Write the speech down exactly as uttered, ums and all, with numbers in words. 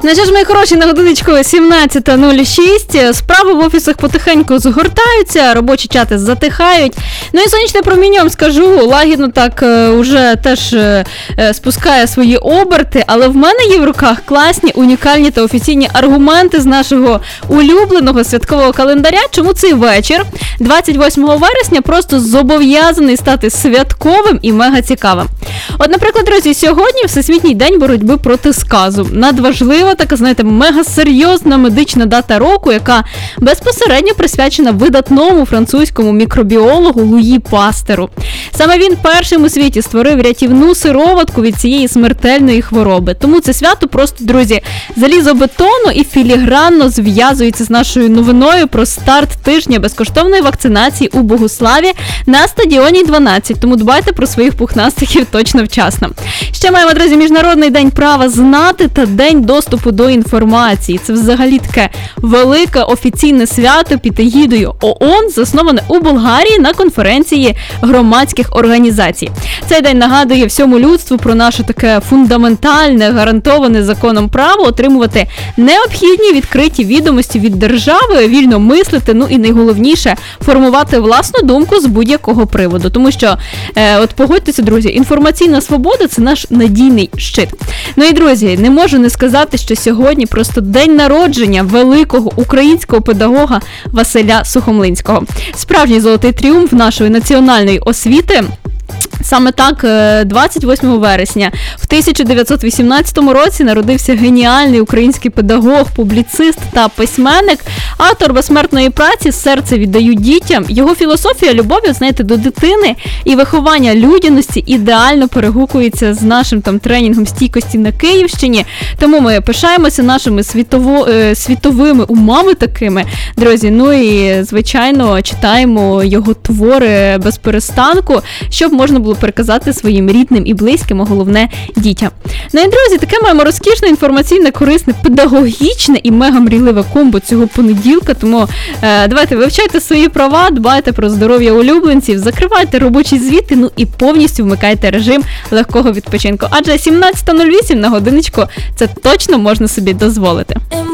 Ну що ж, мої хороші, на годиночку сімнадцята нуль шість. Справи в офісах потихеньку згортаються, робочі чати затихають. Ну і сонячне проміння, вам скажу, лагідно так е, уже теж е, спускає свої оберти, але в мене є в руках класні, унікальні та офіційні аргументи з нашого улюбленого святкового календаря, чому цей вечір, двадцять восьмого вересня, просто зобов'язаний стати святковим і мега цікавим. От, наприклад, друзі, сьогодні Всесвітній день боротьби проти сказу. Надважлива така, знаєте, мега-серйозна медична дата року, яка безпосередньо присвячена видатному французькому мікробіологу Луї Пастеру. Саме він першим у світі створив рятівну сироватку від цієї смертельної хвороби. Тому це свято просто, друзі, залізобетонно і філігранно зв'язується з нашою новиною про старт тижня безкоштовної вакцинації у Богуславі на стадіоні дванадцять. Тому дбайте про своїх пухнастиків точно вчасно. Ще маємо, друзі, Міжнародний день права знати та День доступу до інформації. Це взагалі таке велике офіційне свято під егідою ООН, засноване у Болгарії на конференції громадських організацій. Цей день нагадує всьому людству про наше таке фундаментальне, гарантоване законом право отримувати необхідні відкриті відомості від держави, вільно мислити, ну і найголовніше – формувати власну думку з будь-якого приводу. Тому що, е, от погодьтеся, друзі, інформаційна свобода – це наш надійний щит. Ну і, друзі, не можу не сказати, що сьогодні просто день народження великого українського педагога Василя Сухомлинського. Справжній золотий тріумф нашої національної освіти. Саме так, двадцять восьмого вересня в тисяча дев'ятсот вісімнадцятому році народився геніальний український педагог, публіцист та письменник, автор безсмертної праці «Серце віддаю дітям». Його філософія любові, знаєте, до дитини і виховання людяності ідеально перегукується з нашим там тренінгом стійкості на Київщині. Тому ми пишаємося нашими світово, світовими умами такими, друзі. Ну і, звичайно, читаємо його твори без перестанку, щоб можна було переказати своїм рідним і близьким, а головне дітям. Ну і, друзі, таке маємо розкішне, інформаційне, корисне, педагогічне і мега-мрійливе комбо цього понеділка, тому е, давайте вивчайте свої права, дбайте про здоров'я улюбленців, закривайте робочі звіти, ну і повністю вмикайте режим легкого відпочинку. Адже сімнадцята нуль вісім на годиночку це точно можна собі дозволити.